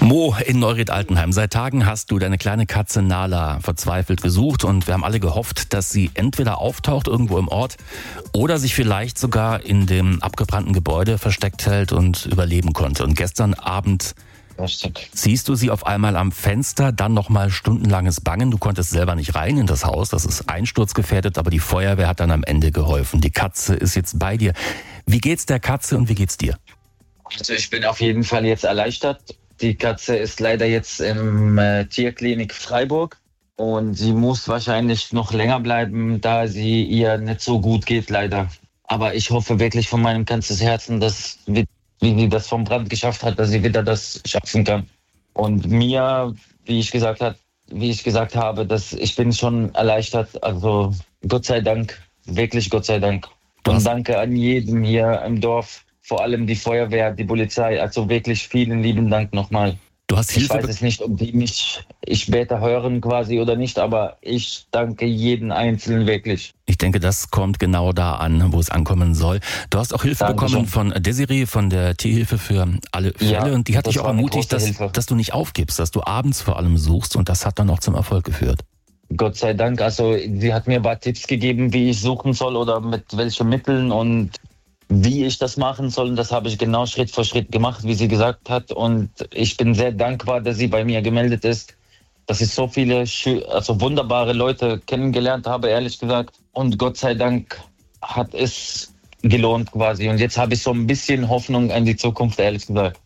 Mo in Neuried-Altenheim. Seit Tagen hast du deine kleine Katze Nala verzweifelt gesucht und wir haben alle gehofft, dass sie entweder auftaucht irgendwo im Ort oder sich vielleicht sogar in dem abgebrannten Gebäude versteckt hält und überleben konnte. Und gestern Abend siehst du sie auf einmal am Fenster, dann nochmal stundenlanges Bangen. Du konntest selber nicht rein in das Haus, das ist einsturzgefährdet, aber die Feuerwehr hat dann am Ende geholfen. Die Katze ist jetzt bei dir. Wie geht's der Katze und wie geht's dir? Also ich bin auf jeden Fall jetzt erleichtert. Die Katze ist leider jetzt im Tierklinik Freiburg und sie muss wahrscheinlich noch länger bleiben, da sie ihr nicht so gut geht, leider. Aber ich hoffe wirklich von meinem ganzen Herzen, dass, wie sie das vom Brand geschafft hat, dass sie wieder das schaffen kann. Und mir, wie ich gesagt habe, dass ich bin schon erleichtert. Also Gott sei Dank, wirklich Gott sei Dank. Und danke an jeden hier im Dorf. Vor allem die Feuerwehr, die Polizei. Also wirklich vielen lieben Dank nochmal. Du hast Hilfe. Ich weiß es nicht, ob die mich später hören quasi oder nicht, aber ich danke jeden Einzelnen wirklich. Ich denke, das kommt genau da an, wo es ankommen soll. Du hast auch Hilfe bekommen von Desiree, von der Tierhilfe für alle Fälle. Ja, und die hat dich auch ermutigt, dass du nicht aufgibst, dass du abends vor allem suchst. Und das hat dann auch zum Erfolg geführt. Gott sei Dank. Also sie hat mir ein paar Tipps gegeben, wie ich suchen soll oder mit welchen Mitteln und wie ich das machen soll. Und das habe ich genau Schritt für Schritt gemacht, wie sie gesagt hat. Und ich bin sehr dankbar, dass sie bei mir gemeldet ist, dass ich so viele wunderbare Leute kennengelernt habe, ehrlich gesagt. Und Gott sei Dank hat es gelohnt quasi. Und jetzt habe ich so ein bisschen Hoffnung an die Zukunft, ehrlich gesagt.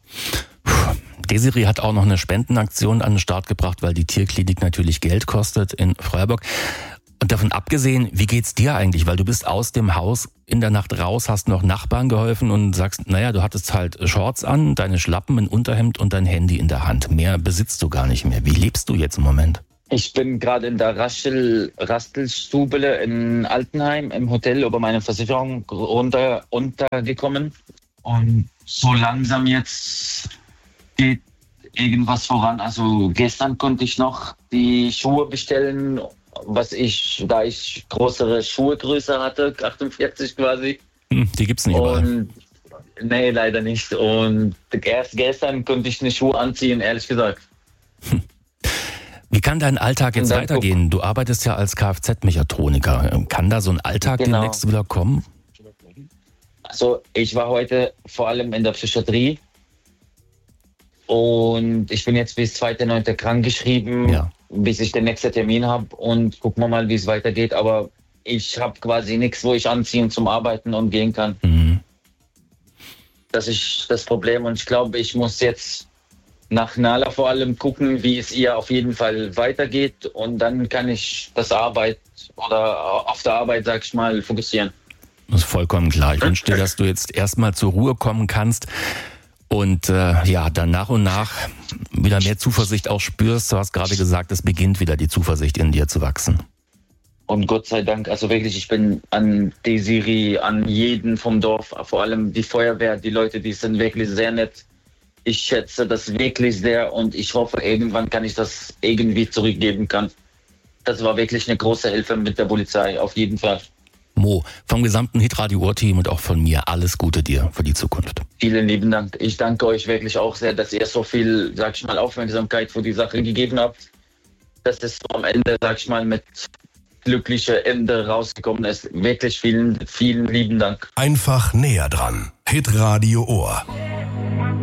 Desiree hat auch noch eine Spendenaktion an den Start gebracht, weil die Tierklinik natürlich Geld kostet in Freiburg. Und davon abgesehen, wie geht's dir eigentlich? Weil du bist aus dem Haus in der Nacht raus, hast noch Nachbarn geholfen und sagst, naja, du hattest halt Shorts an, deine Schlappen, ein Unterhemd und dein Handy in der Hand. Mehr besitzt du gar nicht mehr. Wie lebst du jetzt im Moment? Ich bin gerade in der Rastelstube in Altenheim im Hotel über meine Versicherung untergekommen. Und so langsam jetzt geht irgendwas voran. Also gestern konnte ich noch die Schuhe bestellen, da ich größere Schuhegröße hatte, 48 quasi. Die gibt's nicht überall. Nee, leider nicht. Und erst gestern konnte ich eine Schuhe anziehen, ehrlich gesagt. Wie kann dein Alltag jetzt weitergehen? Du arbeitest ja als Kfz-Mechatroniker. Kann da so ein Alltag demnächst wieder kommen? Also ich war heute vor allem in der Psychiatrie. Und ich bin jetzt bis 2.9. krankgeschrieben, bis ich den nächsten Termin habe. Und gucken wir mal, wie es weitergeht. Aber ich habe quasi nichts, wo ich anziehen zum Arbeiten und gehen kann. Mhm. Das ist das Problem. Und ich glaube, ich muss jetzt nach Nala vor allem gucken, wie es ihr auf jeden Fall weitergeht. Und dann kann ich auf der Arbeit, sag ich mal, fokussieren. Das ist vollkommen klar. Ich wünsche dir, dass du jetzt erstmal zur Ruhe kommen kannst. Und dann nach und nach wieder mehr Zuversicht auch spürst. Du hast gerade gesagt, es beginnt wieder die Zuversicht in dir zu wachsen. Und Gott sei Dank, also wirklich, ich bin an Desiree, an jeden vom Dorf, vor allem die Feuerwehr, die Leute, die sind wirklich sehr nett. Ich schätze das wirklich sehr und ich hoffe, irgendwann kann ich das irgendwie zurückgeben kann. Das war wirklich eine große Hilfe mit der Polizei, auf jeden Fall. Mo, vom gesamten Hitradio-Ohr-Team und auch von mir alles Gute dir für die Zukunft. Vielen lieben Dank. Ich danke euch wirklich auch sehr, dass ihr so viel, sag ich mal, Aufmerksamkeit für die Sache gegeben habt. Dass es am Ende, sag ich mal, mit glücklichem Ende rausgekommen ist. Wirklich vielen, vielen lieben Dank. Einfach näher dran. Hitradio Ohr.